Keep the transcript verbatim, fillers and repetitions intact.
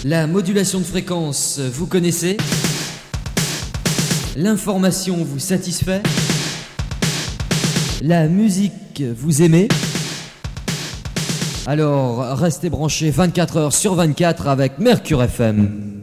La modulation de fréquence, vous connaissez? L'information vous satisfait? La musique, vous aimez? Alors, restez branchés vingt-quatre heures sur vingt-quatre avec Mercure F M.